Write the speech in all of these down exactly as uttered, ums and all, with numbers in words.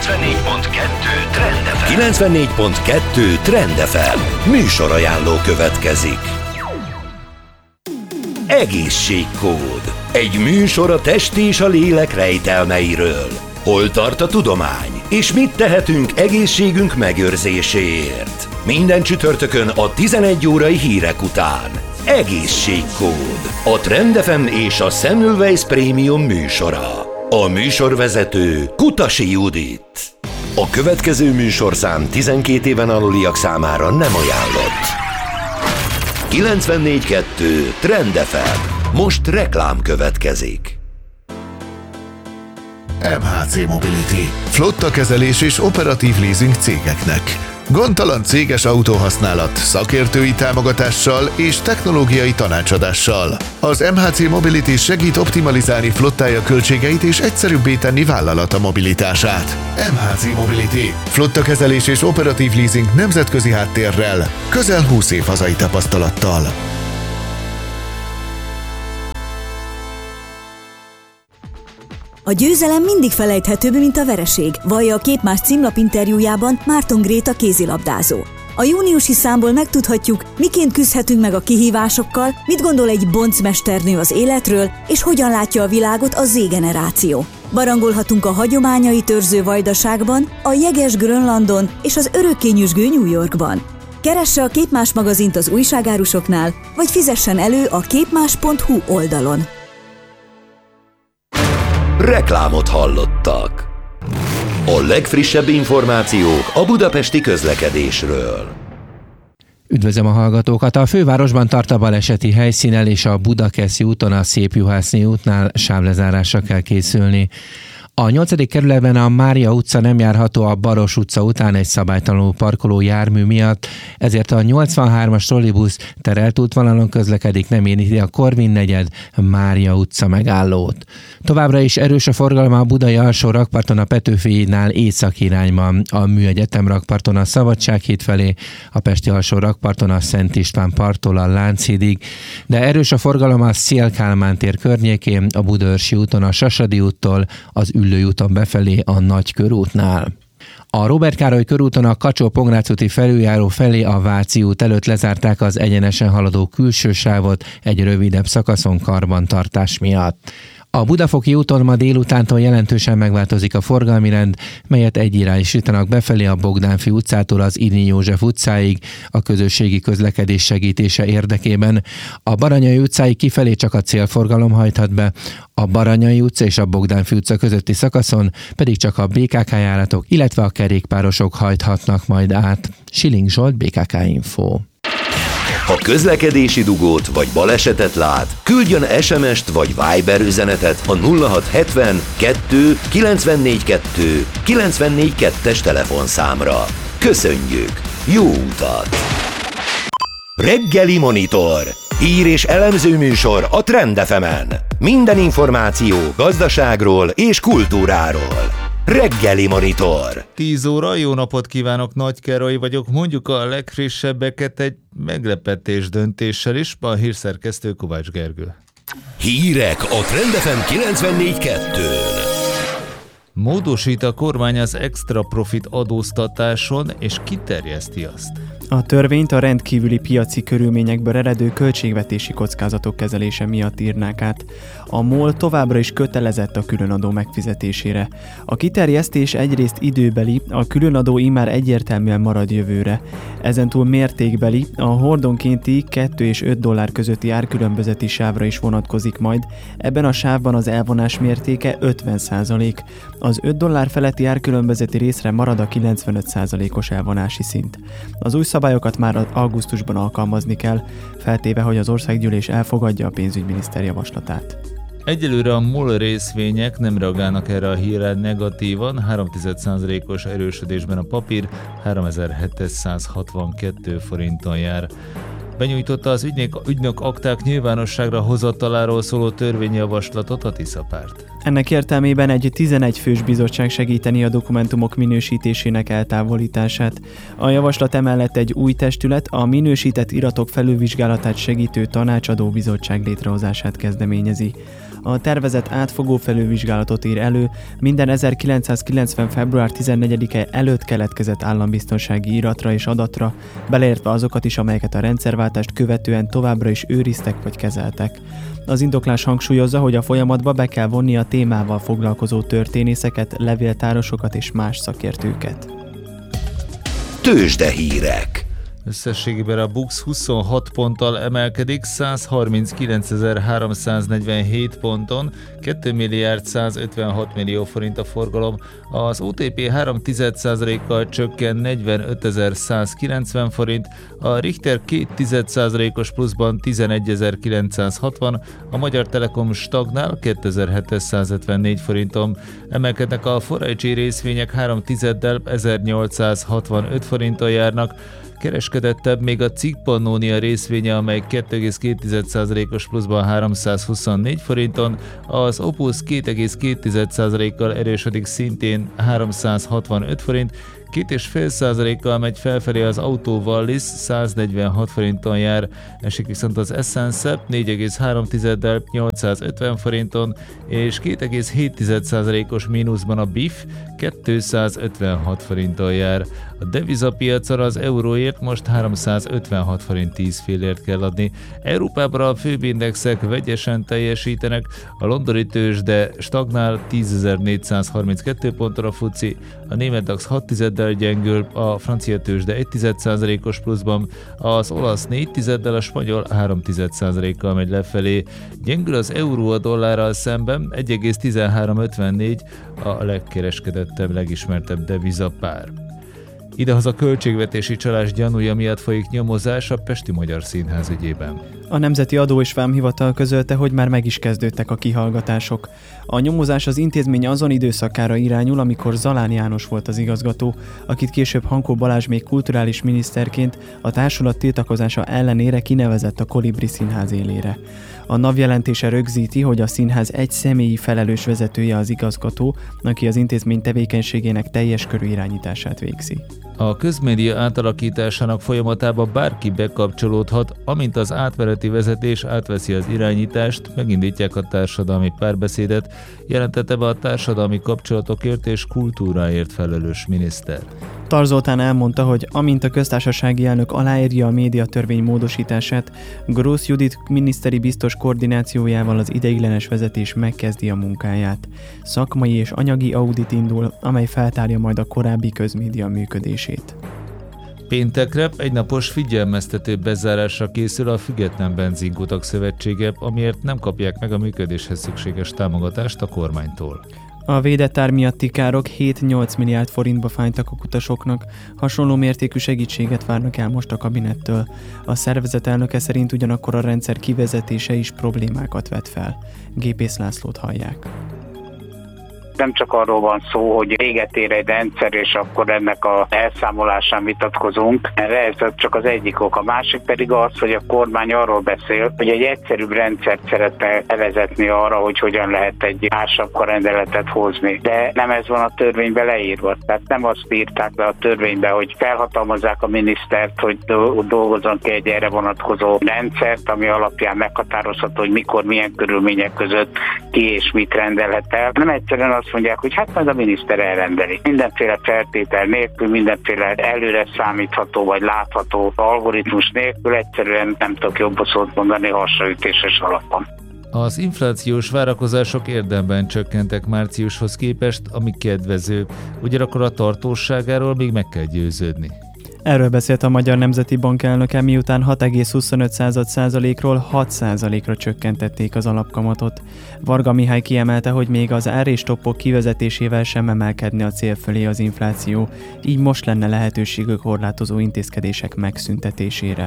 kilencvennégy pont kettő Trend ef em. kilencvennégy pont kettő Trend ef em. Műsorajánló következik. Egészségkód. Egy műsor a test és a lélek rejtelmeiről. Hol tart a tudomány? És mit tehetünk egészségünk megőrzéséért? Minden csütörtökön a tizenegy órai hírek után. Egészségkód. A Trend ef em és a Semmelweis Prémium műsora. A műsorvezető Kutasi Judit. A következő műsorszám tizenkét éven aluliak számára nem ajánlott. kilencvennégy kettő Trend ef em. Most reklám következik. em há cé Mobility. Flotta kezelés és operatív leasing cégeknek. Gondtalan céges autóhasználat, szakértői támogatással és technológiai tanácsadással. Az em há cé Mobility segít optimalizálni flottája költségeit és egyszerűbbé tenni vállalata mobilitását. em há cé Mobility. Flotta kezelés és operatív leasing nemzetközi háttérrel, közel húsz év hazai tapasztalattal. A győzelem mindig felejthetőbb, mint a vereség, vallja a Képmás címlap interjújában Márton Gréta kézilabdázó. A júniusi számból megtudhatjuk, miként küzdhetünk meg a kihívásokkal, mit gondol egy boncmesternő az életről, és hogyan látja a világot a Z-generáció. Barangolhatunk a hagyományait őrző Vajdaságban, a jeges Grönlandon és az örökké nyüzsgő New Yorkban. Keresse a Képmás magazint az újságárusoknál, vagy fizessen elő a képmás pont hu oldalon. Reklámot hallottak. A legfrissebb információk a budapesti közlekedésről. Üdvözlöm a hallgatókat! A fővárosban tart a baleseti helyszínen, és a Budakeszi úton a Szépjuhászné útnál sávlezárásra kell készülni. A nyolcadik kerületben a Mária utca nem járható a Baros utca után egy szabálytalanul parkoló jármű miatt, ezért a nyolcvanhármas trollibusz terelt útvonalon közlekedik, nem érinti a Korvin negyed Mária utca megállót. Továbbra is erős a forgalom a budai alsó rakparton a Petőfi hídnál északi irányban, a Műegyetem rakparton a Szabadsághíd felé, a pesti alsó rakparton a Szent István parttól a Lánchídig, de erős a forgalom a Széll-Kálmán tér környékén, a Budaörsi úton a Sasadi úttól, az Üllői úton befelé a Nagykörútnál. A Róbert Károly körúton a Kacsó-Pongrác úti felüljáró felé a Váci út előtt lezárták az egyenesen haladó külső sávot egy rövidebb szakaszon karbantartás miatt. A Budafoki úton ma délutántól jelentősen megváltozik a forgalmi rend, melyet egyirányosítanak befelé a Bogdánfi utcától az Iriny József utcáig a közösségi közlekedés segítése érdekében. A Baranyai utcáig kifelé csak a célforgalom hajthat be, a Baranyai utca és a Bogdánfi utca közötti szakaszon pedig csak a bé ká ká járatok, illetve a kerékpárosok hajthatnak majd át. Siling Zsolt, bé ká ká Info. Ha közlekedési dugót vagy balesetet lát, küldjön es em est vagy Viber üzenetet a nulla hat hetven kettő kilencvennégy kettő kilencvennégy kettes telefonszámra. Köszönjük! Jó utat! Reggeli Monitor. Hír és elemző műsor a Trend ef emen. Minden információ gazdaságról és kultúráról. Reggeli Monitor. tíz óra, jó napot kívánok, Nagy Károly vagyok. Mondjuk a legfrissebbeket egy meglepetés döntéssel is, a hírszerkesztő Kovács Gergő. Hírek a Trend ef em kilencvennégy kettőn. Módosít a kormány az extra profit adóztatáson, és kiterjeszti azt. A törvényt a rendkívüli piaci körülményekből eredő költségvetési kockázatok kezelése miatt írnák át. A MOL továbbra is kötelezett a különadó megfizetésére. A kiterjesztés egyrészt időbeli, a különadó immár egyértelműen marad jövőre. Ezentúl mértékbeli, a hordonkénti kettő és öt dollár közötti árkülönbözeti sávra is vonatkozik majd. Ebben a sávban az elvonás mértéke ötven százalék. Az öt dollár feletti árkülönbözeti részre marad a kilencvenöt százalékos elvonási szint. Az új szabályokat már augusztusban alkalmazni kell, feltéve, hogy az országgyűlés elfogadja a pénzügyminiszter javaslatát. Egyelőre a MOL részvények nem reagálnak erre a hírre negatívan, három egész egy százalékos erősödésben a papír háromezer-hétszázhatvankettő forinton jár. Benyújtotta az ügynök, ügynök akták nyilvánosságra hozataláról szóló törvényjavaslatot a Tisza párt. Ennek értelmében egy tizenegy fős bizottság segíteni a dokumentumok minősítésének eltávolítását. A javaslat emellett egy új testület, a minősített iratok felülvizsgálatát segítő tanácsadó bizottság létrehozását kezdeményezi. A tervezet átfogó felülvizsgálatot ír elő minden ezerkilencszázkilencven. február tizennegyedike előtt keletkezett állambiztonsági iratra és adatra, beleértve azokat is, amelyeket a rendszerváltást követően továbbra is őriztek vagy kezeltek. Az indoklás hangsúlyozza, hogy a folyamatba be kell vonni a témával foglalkozó történészeket, levéltárosokat és más szakértőket. Tőzsdehírek. Összességében a BUX huszonhat ponttal emelkedik százharminckilencezer-háromszáznegyvenhét ponton, két milliárd százötvenhat millió forint a forgalom, az o té pé három tized százalékkal csökken negyvenötezer-százkilencven forint, a Richter két tized százalékos pluszban tizenegyezer-kilencszázhatvan, a Magyar Telekom stagnál kétezer-hétszázötvennégy forinton, emelkednek a Forage részvények három tizeddel ezernyolcszázhatvanöt forinton járnak, kereskedettebb még a Cikk Pannonia részvénye, amely két egész két tized százalékos pluszban háromszázhuszonnégy forinton, az Opus két egész két tized százalékkal erősödik szintén háromszázhatvanöt forint, két egész öt százalékkal megy felfelé az Auto Wallis, száznegyvenhat forinton jár, esik viszont az Essence négy egész három tizeddel nyolcszázötven forinton, és két egész hét tized százalékos mínuszban a bé i ef kétszázötvenhat forinton jár. A devizapiacon az euróért most háromszázötvenhat forint tíz fillért kell adni. Európában a főbb indexek vegyesen teljesítenek, a londoni tőzsde stagnál tízezer-négyszázharminckettő ponton, a fuci, a német DAX hat tizeddel gyengül, a francia tőzsde egy tized százalékos pluszban, az olasz négy tizeddel, a spanyol három tized százalékkal megy lefelé. Gyengül az euró a dollárral szemben, egy egész tizenhárom ötvennégy a legkereskedettebb, legismertebb devizapár. Idehaza költségvetési csalás gyanúja miatt folyik nyomozás a Pesti Magyar Színház ügyében. A Nemzeti Adó és Vámhivatal közölte, hogy már meg is kezdődtek a kihallgatások. A nyomozás az intézmény azon időszakára irányul, amikor Zalán János volt az igazgató, akit később Hankó Balázs még kulturális miniszterként a társulat tiltakozása ellenére kinevezett a Kolibri Színház élére. A NAV jelentése rögzíti, hogy a színház egy személyi felelős vezetője az igazgató, aki az intézmény tevékenységének teljes körű irányítását végzi. A közmédia átalakításának folyamatába bárki bekapcsolódhat, amint az átmeneti vezetés átveszi az irányítást, megindítják a társadalmi párbeszédet, jelentette be a társadalmi kapcsolatokért és kultúráért felelős miniszter. Tar Zoltán elmondta, hogy amint a köztársasági elnök aláírja a médiatörvény módosítását, Grósz Judit miniszteri biztos koordinációjával az ideiglenes vezetés megkezdi a munkáját. Szakmai és anyagi audit indul, amely feltárja majd a korábbi közmédia működését. Péntekre egynapos figyelmeztető bezárásra készül a Független Benzinkutak Szövetsége, amiért nem kapják meg a működéshez szükséges támogatást a kormánytól. A védett ár miatti károk hét-nyolc milliárd forintba fájtak a kutasoknak, hasonló mértékű segítséget várnak el most a kabinettől. A szervezet elnöke szerint ugyanakkor a rendszer kivezetése is problémákat vet fel. Gépész Lászlót hallják. Nem csak arról van szó, hogy véget ér egy rendszer, és akkor ennek a elszámolásán vitatkozunk. Erre ez csak az egyik ok. A másik pedig az, hogy a kormány arról beszél, hogy egy egyszerűbb rendszert szeretne bevezetni arra, hogy hogyan lehet egy ársapkarendeletet hozni. De nem ez van a törvénybe leírva. Tehát nem azt írták be a törvénybe, hogy felhatalmazzák a minisztert, hogy dolgozzon ki egy erre vonatkozó rendszert, ami alapján meghatározható, hogy mikor, milyen körülmények között ki és mit rendelhet el. Nem egyszerűen azt mondják, hogy hát majd a miniszter elrendeli. Mindenféle feltétel nélkül, mindenféle előre számítható vagy látható algoritmus nélkül, egyszerűen nem tudok jobb szót mondani hasraütéses alapon. Az inflációs várakozások érdemben csökkentek márciushoz képest, ami kedvező. Ugyanakkor a tartóságáról még meg kell győződni. Erről beszélt a Magyar Nemzeti Bank elnöke, miután hat egész huszonöt százalékról hat százalékra csökkentették az alapkamatot. Varga Mihály kiemelte, hogy még az ár és toppok kivezetésével sem emelkedne a cél fölé az infláció, így most lenne lehetőségük korlátozó intézkedések megszüntetésére.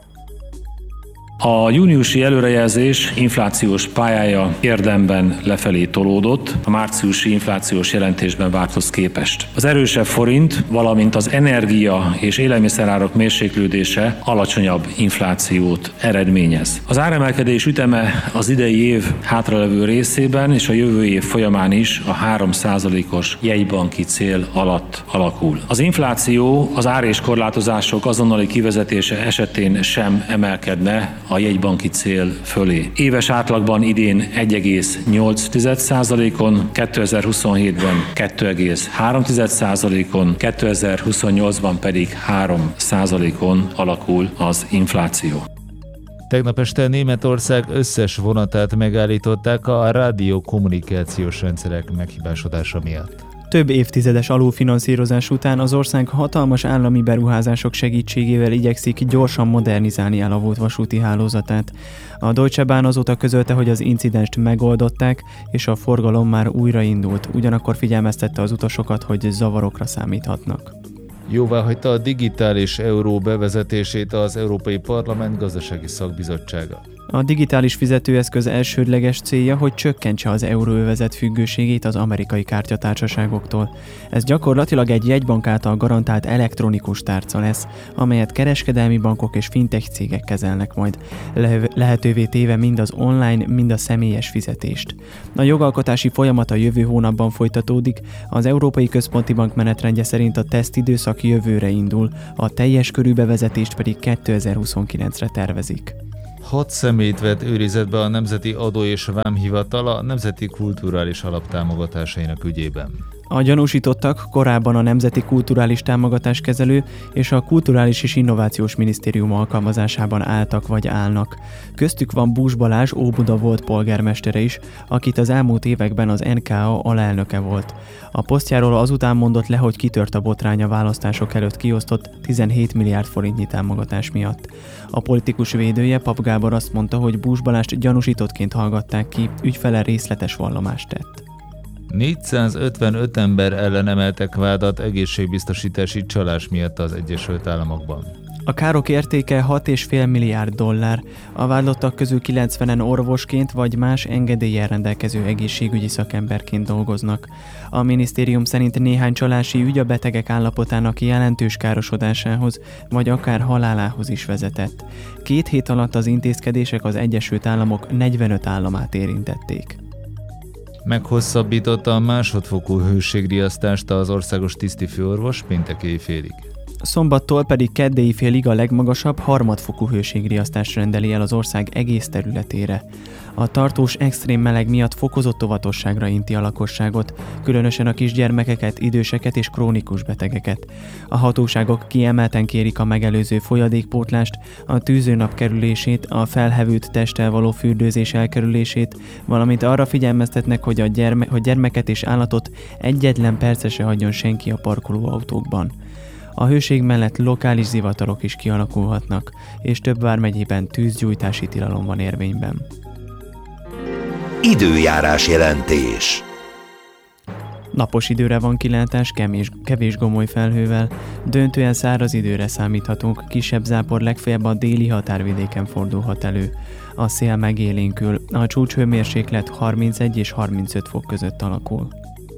A júniusi előrejelzés inflációs pályája érdemben lefelé tolódott a márciusi inflációs jelentésben várthoz képest. Az erősebb forint, valamint az energia és élelmiszerárak mérséklődése alacsonyabb inflációt eredményez. Az áremelkedés üteme az idei év hátralevő részében és a jövő év folyamán is a három százalékos jegybanki cél alatt alakul. Az infláció az ár és korlátozások azonnali kivezetése esetén sem emelkedne a jegybanki cél fölé. Éves átlagban idén egy egész nyolc százalékon, kétezer-huszonhétben kettő egész három százalékon, kétezer-huszonnyolcban pedig három százalékon alakul az infláció. Tegnap este Németország összes vonatát megállították a rádiókommunikációs rendszerek meghibásodása miatt. Több évtizedes alulfinanszírozás után az ország hatalmas állami beruházások segítségével igyekszik gyorsan modernizálni elavult vasúti hálózatát. A Deutsche Bahn azóta közölte, hogy az incidenst megoldották, és a forgalom már újraindult, ugyanakkor figyelmeztette az utasokat, hogy zavarokra számíthatnak. Jóváhagyta a digitális euró bevezetését az Európai Parlament gazdasági szakbizottsága. A digitális fizetőeszköz elsődleges célja, hogy csökkentse az euróövezet függőségét az amerikai kártyatársaságoktól. Ez gyakorlatilag egy jegybank által garantált elektronikus tárca lesz, amelyet kereskedelmi bankok és fintech cégek kezelnek majd, le- lehetővé téve mind az online, mind a személyes fizetést. A jogalkotási folyamat a jövő hónapban folytatódik, az Európai Központi Bank menetrendje szerint a tesztidőszak jövőre indul, a teljes körű bevezetést pedig kétezer-huszonkilencre tervezik. Hat személyt vett őrizetbe a Nemzeti Adó és Vámhivatal a Nemzeti Kulturális Alap támogatásainak ügyében. A gyanúsítottak korábban a Nemzeti Kulturális Támogatáskezelő és a Kulturális és Innovációs Minisztérium alkalmazásában álltak vagy állnak. Köztük van Bús Balázs, Óbuda volt polgármestere is, akit az elmúlt években az en ká á alelnöke volt. A posztjáról azután mondott le, hogy kitört a botrány a választások előtt kiosztott tizenhét milliárd forintnyi támogatás miatt. A politikus védője, Pap Gábor azt mondta, hogy Bús Balást gyanúsítottként hallgatták ki, ügyfele részletes vallomást tett. négyszázötvenöt ember ellen emeltek vádat egészségbiztosítási csalás miatt az Egyesült Államokban. A károk értéke hat egész öt milliárd dollár. A vádlottak közül kilencvenen orvosként vagy más engedéllyel rendelkező egészségügyi szakemberként dolgoznak. A minisztérium szerint néhány csalási ügy a betegek állapotának jelentős károsodásához, vagy akár halálához is vezetett. Két hét alatt az intézkedések az Egyesült Államok negyvenöt államát érintették. Meghosszabbította a másodfokú hőségriasztást az országos tisztifőorvos péntek éjfélig. Szombattól pedig keddei félig a legmagasabb harmadfokú hőségriasztást rendeli el az ország egész területére. A tartós extrém meleg miatt fokozott óvatosságra inti a lakosságot, különösen a kisgyermekeket, időseket és krónikus betegeket. A hatóságok kiemelten kérik a megelőző folyadékpótlást, a tűzőnap kerülését, a felhevült testtel való fürdőzés elkerülését, valamint arra figyelmeztetnek, hogy a gyerme- hogy gyermeket és állatot egyetlen percre se hagyjon senki a parkolóautókban. A hőség mellett lokális zivatarok is kialakulhatnak, és több vármegyében tűzgyújtási tilalom van érvényben. Időjárás jelentés. Napos időre van kilátás, kevés, kevés gomoly felhővel, döntően száraz időre számíthatunk, kisebb zápor legfeljebb a déli határvidéken fordulhat elő. A szél megélénkül, a csúcshőmérséklet harmincegy és harmincöt fok között alakul.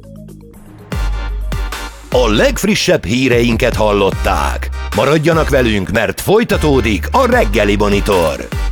A legfrissebb híreinket hallották. Maradjanak velünk, mert folytatódik a Reggeli Monitor.